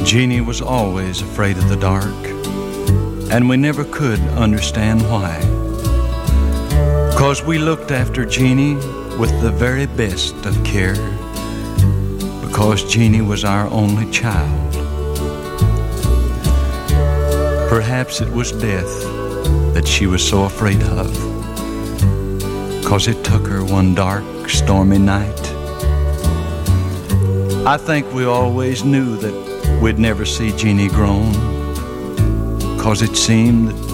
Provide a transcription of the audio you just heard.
Jeannie was always afraid of the dark, and we never could understand why. 'Cause we looked after Jeannie with the very best of care, because Jeannie was our only child. Perhaps it was death that she was so afraid of, 'cause it took her one dark, stormy night. I think we always knew that we'd never see Jeannie grown, 'cause it seemed that